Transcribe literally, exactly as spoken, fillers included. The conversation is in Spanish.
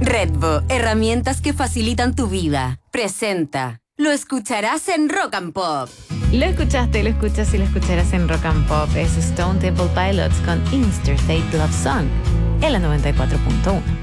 Redbo, herramientas que facilitan tu vida. Presenta. Lo escucharás en Rock and Pop. Lo escuchaste, lo escuchas y lo escucharás en Rock and Pop. Es Stone Temple Pilots con Interstate Love Song en la noventa y cuatro punto uno.